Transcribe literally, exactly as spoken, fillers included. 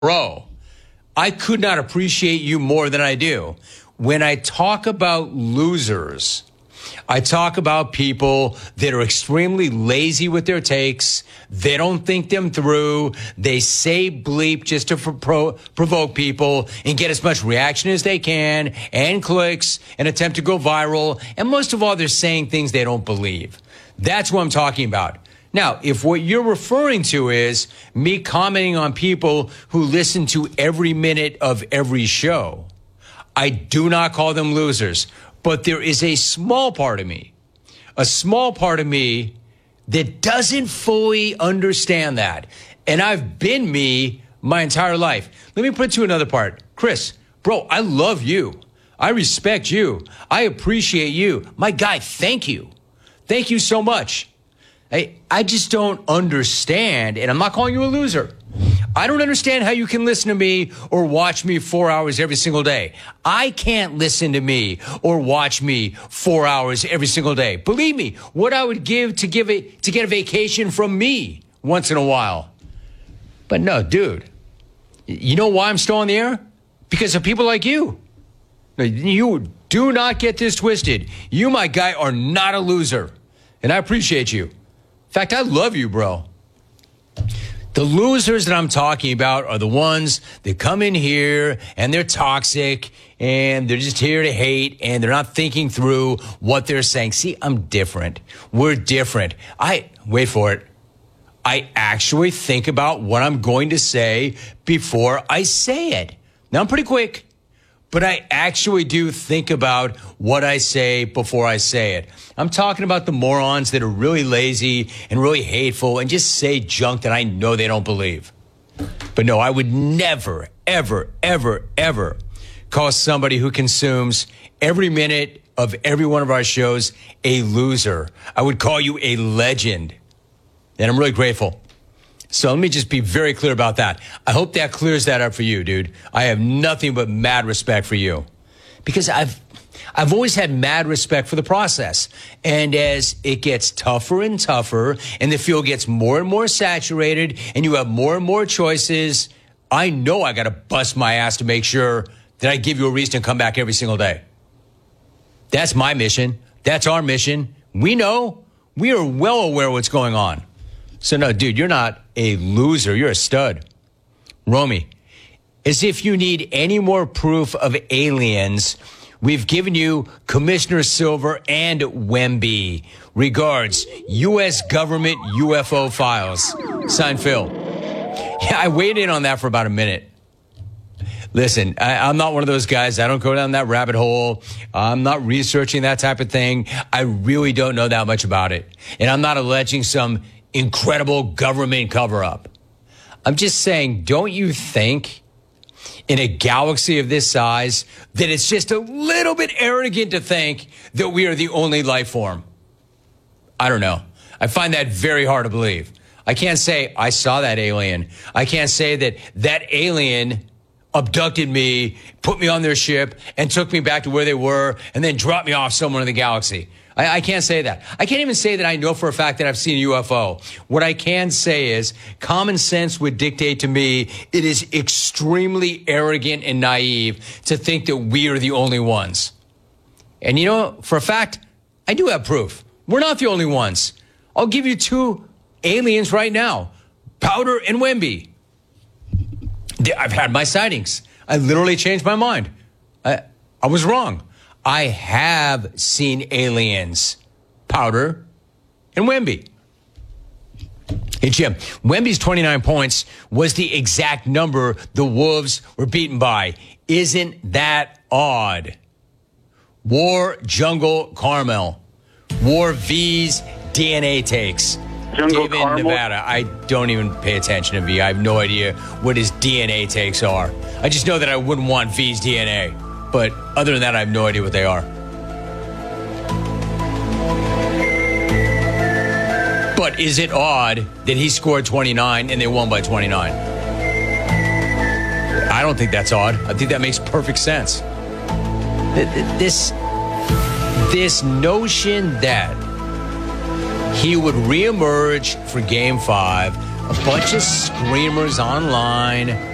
Bro, I could not appreciate you more than I do. When I talk about losers, I talk about people that are extremely lazy with their takes. They don't think them through. They say bleep just to pro- provoke people and get as much reaction as they can and clicks and attempt to go viral. And most of all, they're saying things they don't believe. That's what I'm talking about. Now, if what you're referring to is me commenting on people who listen to every minute of every show, I do not call them losers. But there is a small part of me, a small part of me that doesn't fully understand that. And I've been me my entire life. Let me put it to another part. Chris, bro, I love you. I respect you. I appreciate you. My guy, thank you. Thank you so much. I, I just don't understand, and I'm not calling you a loser. I don't understand how you can listen to me or watch me four hours every single day. I can't listen to me or watch me four hours every single day. Believe me, what I would give to give it to get a vacation from me once in a while. But no, dude, you know why I'm still on the air? Because of people like you. You do not get this twisted. You, my guy, are not a loser, and I appreciate you. In fact, I love you, bro. The losers that I'm talking about are the ones that come in here and they're toxic and they're just here to hate and they're not thinking through what they're saying. See, I'm different. We're different. I, wait for it. I actually think about what I'm going to say before I say it. Now, I'm pretty quick, but I actually do think about what I say before I say it. I'm talking about the morons that are really lazy and really hateful and just say junk that I know they don't believe. But no, I would never, ever, ever, ever call somebody who consumes every minute of every one of our shows a loser. I would call you a legend. And I'm really grateful. So let me just be very clear about that. I hope that clears that up for you, dude. I have nothing but mad respect for you because I've I've always had mad respect for the process. And as it gets tougher and tougher and the field gets more and more saturated and you have more and more choices, I know I got to bust my ass to make sure that I give you a reason to come back every single day. That's my mission. That's our mission. We know. We are well aware of what's going on. So no, dude, you're not a loser. You're a stud. Romy, as if you need any more proof of aliens, we've given you Commissioner Silver and Wemby. Regards, U S government U F O files. Signed, Phil. Yeah, I weighed in on that for about a minute. Listen, I, I'm not one of those guys. I don't go down that rabbit hole. I'm not researching that type of thing. I really don't know that much about it. And I'm not alleging some incredible government cover-up. I'm just saying, don't you think in a galaxy of this size that it's just a little bit arrogant to think that we are the only life form? I don't know. I find that very hard to believe. I can't say I saw that alien. I can't say that that alien abducted me, put me on their ship, and took me back to where they were, and then dropped me off somewhere in the galaxy. I, I can't say that. I can't even say that I know for a fact that I've seen a U F O. What I can say is common sense would dictate to me it is extremely arrogant and naive to think that we are the only ones. And you know, for a fact, I do have proof. We're not the only ones. I'll give you two aliens right now, Powder and Wemby. I've had my sightings. I literally changed my mind. I, I was wrong. I have seen aliens, Powder and Wemby. Hey, Jim, Wemby's twenty-nine points was the exact number the Wolves were beaten by. Isn't that odd? War Jungle Carmel. War V's D N A takes. Jungle David, Carmel? Nevada. I don't even pay attention to V. I have no idea what his D N A takes are. I just know that I wouldn't want V's D N A. But other than that, I have no idea what they are. But is it odd that he scored twenty-nine and they won by twenty-nine? I don't think that's odd. I think that makes perfect sense. This, this notion that he would reemerge for game five, a bunch of screamers online,